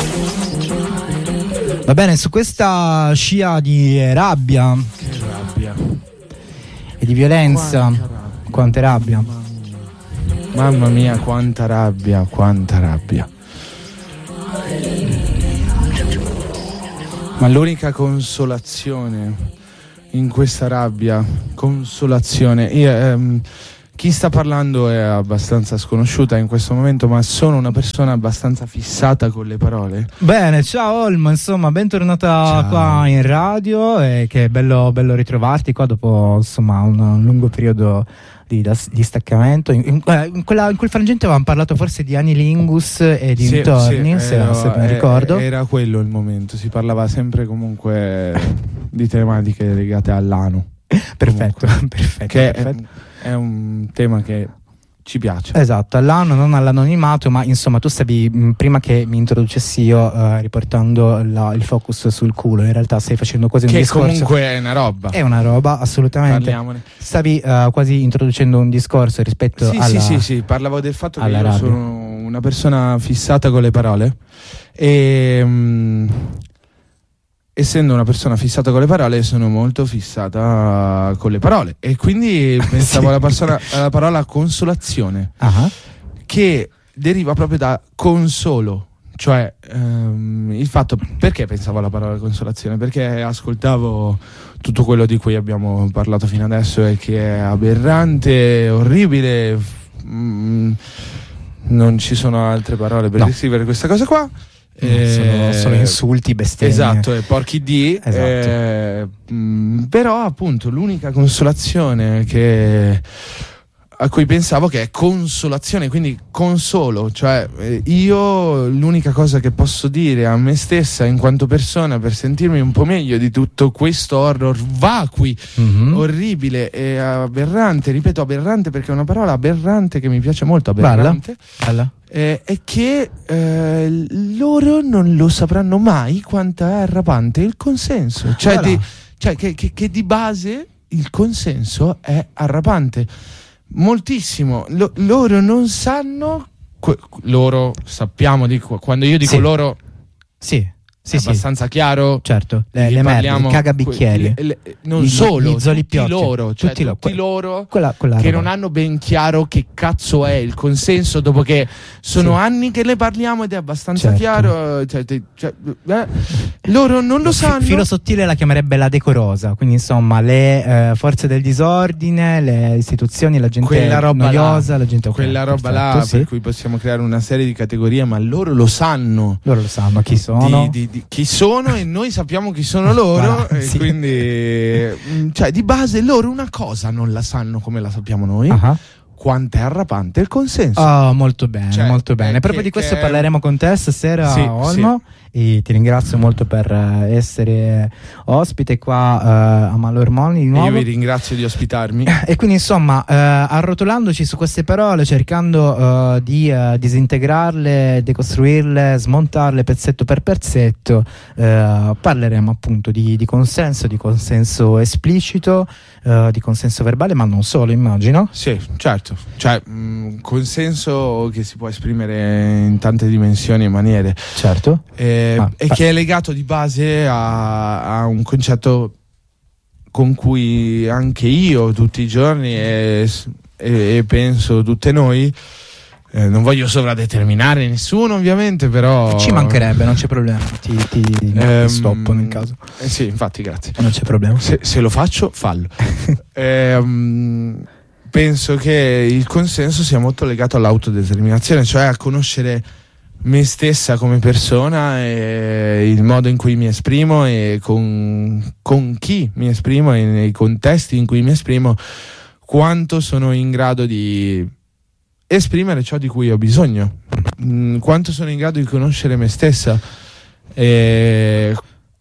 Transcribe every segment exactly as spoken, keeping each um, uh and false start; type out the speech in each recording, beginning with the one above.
Va bene, su questa scia di rabbia, che rabbia e di violenza, quanta rabbia. Mamma mia, quanta rabbia, quanta rabbia. Ma l'unica consolazione in questa rabbia, consolazione, io, ehm, chi sta parlando è abbastanza sconosciuta in questo momento, ma sono una persona abbastanza fissata con le parole. Bene, ciao Olmo, insomma, bentornata ciao. Qua in radio, e che è bello, bello ritrovarti qua dopo insomma un, un lungo periodo di, di staccamento. In, in, in, quella, in quel frangente avevamo parlato forse di Anilingus e di sì, dintorni, sì, se, ero, se ben eh, ricordo. Era quello il momento, si parlava sempre comunque di tematiche legate all'ano. Perfetto, perfetto. Che perfetto. È, è un tema che ci piace. Esatto, all'anno, non all'anonimato, ma insomma tu stavi, mh, prima che mi introducessi io, uh, riportando la, il focus sul culo, in realtà stai facendo quasi un che discorso. Che comunque è una roba. È una roba, assolutamente. Parliamone. Stavi uh, quasi introducendo un discorso rispetto sì, alla Sì, sì, sì, parlavo del fatto che io rabbia. sono una persona fissata con le parole e... Mh, essendo una persona fissata con le parole, sono molto fissata con le parole e quindi pensavo sì. alla, persona, alla parola consolazione, uh-huh. che deriva proprio da consolo, cioè um, il fatto, perché pensavo alla parola consolazione? Perché ascoltavo tutto quello di cui abbiamo parlato fino adesso e che è aberrante, orribile, mm, non ci sono altre parole per no. descrivere questa cosa qua. Eh, sono, sono insulti, bestemmie. Esatto, e porchi di esatto. eh, mh, però appunto l'unica consolazione che a cui pensavo, che è consolazione, quindi consolo, cioè eh, io l'unica cosa che posso dire a me stessa in quanto persona per sentirmi un po' meglio di tutto questo horror vacui, mm-hmm. orribile e aberrante, ripeto aberrante perché è una parola aberrante che mi piace molto, aberrante. Bella. Bella. Eh, è che eh, loro non lo sapranno mai quanto è arrapante il consenso, cioè, di, cioè che, che, che di base il consenso è arrapante moltissimo. Lo, loro non sanno que, loro sappiamo di, quando io dico sì. loro sì Sì, è abbastanza sì. chiaro, certo, le, le merda, i cagabicchieri, le, le, non I, solo, i tutti loro, cioè tutti, tutti lo, loro quella, quella che roba. non hanno ben chiaro che cazzo è il consenso, dopo che sono sì. anni che ne parliamo ed è abbastanza certo. chiaro, cioè, cioè, eh, loro non lo sanno. F- filo sottile la chiamerebbe la decorosa, quindi insomma le eh, forze del disordine, le istituzioni, la gente quella roba noiosa, là, la gente okay, quella roba perfetto, là sì. per cui possiamo creare una serie di categorie, ma loro lo sanno, loro lo sanno chi sono, di, di, di, chi sono e noi sappiamo chi sono loro, e sì. quindi cioè di base loro una cosa non la sanno come la sappiamo noi, uh-huh. quanto è arrapante il consenso. Oh, molto bene, cioè, molto bene. Proprio che, di questo che... parleremo con te stasera, sì, Olmo. Sì. E ti ringrazio molto per essere ospite qua uh, a Malormoni di nuovo. Io vi ringrazio di ospitarmi. E quindi insomma uh, arrotolandoci su queste parole, cercando uh, di uh, disintegrarle, decostruirle, smontarle pezzetto per pezzetto, uh, parleremo appunto di, di consenso, di consenso esplicito, uh, di consenso verbale, ma non solo, immagino. Sì, certo, cioè mh, consenso che si può esprimere in tante dimensioni e maniere. Certo. Eh, Ah, e che è legato di base a, a un concetto con cui anche io tutti i giorni e, e, e penso tutte noi, eh, non voglio sovradeterminare nessuno ovviamente, però ci mancherebbe, non c'è problema, ti, ti, ehm, ti stoppo nel caso, eh sì, infatti, grazie, non c'è problema, se, se lo faccio fallo. ehm, penso che il consenso sia molto legato all'autodeterminazione, cioè a conoscere me stessa come persona e il modo in cui mi esprimo e con, con chi mi esprimo e nei contesti in cui mi esprimo, quanto sono in grado di esprimere ciò di cui ho bisogno, mh, quanto sono in grado di conoscere me stessa e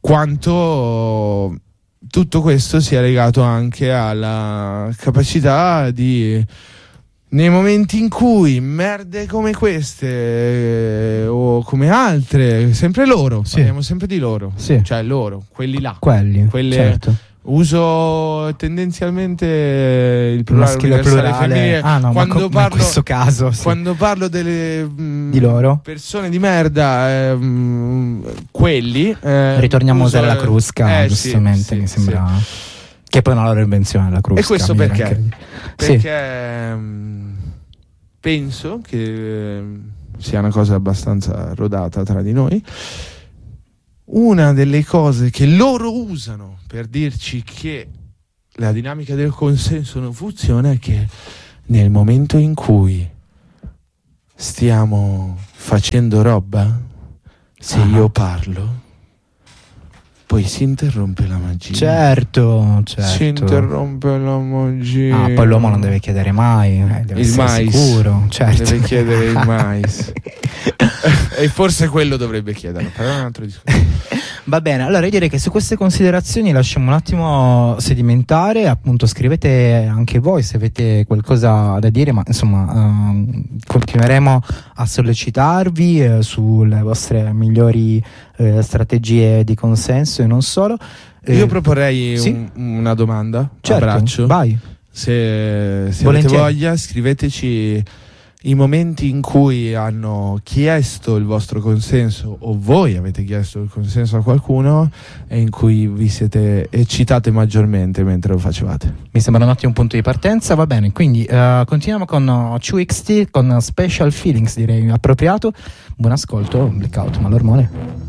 quanto tutto questo sia legato anche alla capacità di, nei momenti in cui merde come queste eh, o come altre, sempre loro, sì. Parliamo sempre di loro, sì. Cioè loro, quelli là, quelli, quelle, certo. Uso tendenzialmente il plurale maschile universale plurale. femminile. Ah, no, quando ma, co- parlo, ma in questo caso sì. Quando parlo delle mh, di loro persone di merda, eh, mh, quelli eh, ritorniamo uso, a usare la crusca, eh, giustamente, sì, mi sì, sembra sì. che poi è una loro invenzione la crusca. E questo mi viene perché? anche- Perché sì. mh, penso che eh, sia una cosa abbastanza rodata tra di noi. Una delle cose che loro usano per dirci che la dinamica del consenso non funziona è che nel momento in cui stiamo facendo roba, se Ah. io parlo, poi si interrompe la magia. Certo, certo. Si interrompe la magia. Ah, poi l'uomo non deve chiedere mai, eh, deve il essere mais. sicuro, certo. Deve chiedere il mais. E forse quello dovrebbe chiederlo, però è un altro discorso. Va bene, allora io direi che su queste considerazioni lasciamo un attimo sedimentare, appunto scrivete anche voi se avete qualcosa da dire, ma insomma ehm, continueremo a sollecitarvi eh, sulle vostre migliori eh, strategie di consenso e non solo. Eh, Io proporrei sì? un- una domanda, certo, abbraccio. vai. Se, se avete Volentieri. voglia, scriveteci i momenti in cui hanno chiesto il vostro consenso o voi avete chiesto il consenso a qualcuno e in cui vi siete eccitate maggiormente mentre lo facevate. Mi sembra un ottimo punto di partenza, va bene, quindi eh, continuiamo con uh, two X T, con uh, Special Feelings, direi appropriato. Buon ascolto, Blackout, ma l'ormone.